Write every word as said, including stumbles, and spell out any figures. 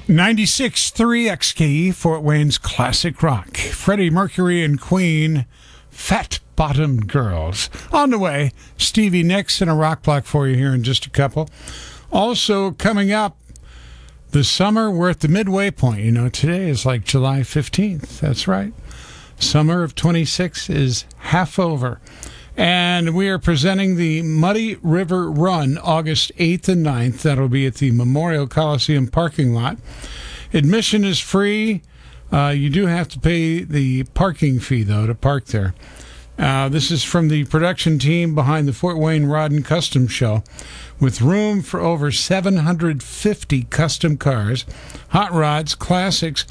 ninety-six point three X K E, Fort Wayne's classic rock. Freddie Mercury and Queen, Fat Bottomed Girls. On the way, Stevie Nicks and a rock block for you here in just a couple. Also coming up, the summer, we're at the midway point. You know, today is like July fifteenth. That's right. Summer of twenty-six is half over. And we are presenting the Muddy River Run August eighth and ninth. That'll be at the Memorial Coliseum parking lot. Admission is free. Uh, you do have to pay the parking fee, though, to park there. Uh, this is from the production team behind the Fort Wayne Rod and Custom Show, with room for over seven hundred fifty custom cars, hot rods, classics,